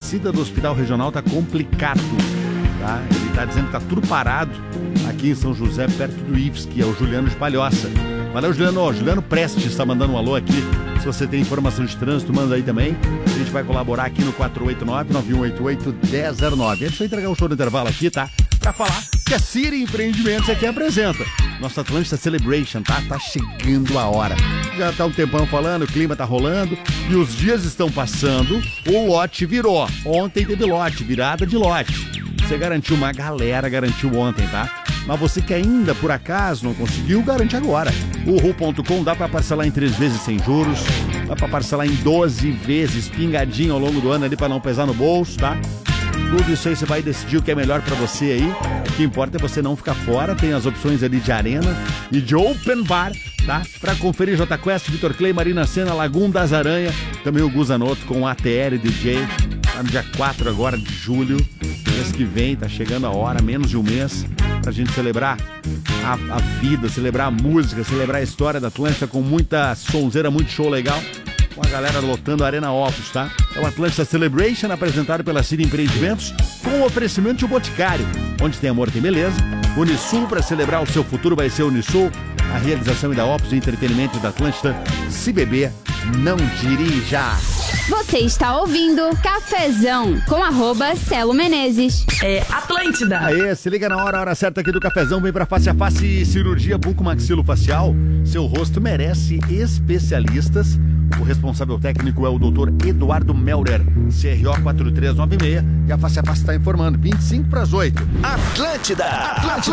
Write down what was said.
descida do Hospital Regional tá complicado, tá? Ele tá dizendo que tá tudo parado aqui em São José, perto do IFSC, que é o Juliano de Palhoça. Valeu, Juliano. Ó, Juliano Prestes está mandando um alô aqui. Se você tem informação de trânsito, manda aí também. A gente vai colaborar aqui no 489-9188-1009. Antes de eu entregar o show do intervalo aqui, tá? Pra falar que a City Empreendimentos aqui apresenta nossa Atlântida Celebration, tá? Tá chegando a hora. Já tá um tempão falando, o clima tá rolando e os dias estão passando. O lote virou. Ontem teve lote, virada de lote. Você garantiu, uma galera garantiu ontem, tá? Mas você que ainda, por acaso, não conseguiu, garante agora. O Ru.com dá pra parcelar em 3 vezes sem juros, dá pra parcelar em 12 vezes, pingadinho ao longo do ano ali pra não pesar no bolso, tá? Tudo isso aí você vai decidir o que é melhor pra você aí. O que importa é você não ficar fora. Tem as opções ali de arena e de open bar, tá? Pra conferir J Quest, Vitor Clay, Marina Sena, Lagum das Aranha. Também o Guzanoto com o ATL DJ. Tá no dia 4 agora de julho. Mês que vem, tá chegando a hora, menos de um mês, pra gente celebrar a vida, celebrar a música, celebrar a história da Atlântida com muita sonzeira, muito show legal. Com a galera lotando a Arena Opus, tá? É o Atlântida Celebration, apresentado pela City Empreendimentos, com o oferecimento de Boticário. Onde tem amor, tem beleza. Unisul, para celebrar o seu futuro, vai ser Unisul. A realização da Opus de entretenimento da Atlântida. Se beber, não dirija. Você está ouvindo Cafezão com @Celo Menezes. É Atlântida. Aê, se liga na hora certa aqui do Cafezão. Vem pra Face a Face Cirurgia Bucomaxilofacial. Seu rosto merece especialistas. O responsável técnico é o Dr. Eduardo Melder, CRO 4396. E a Face a Face está informando, 7:25. Atlântida.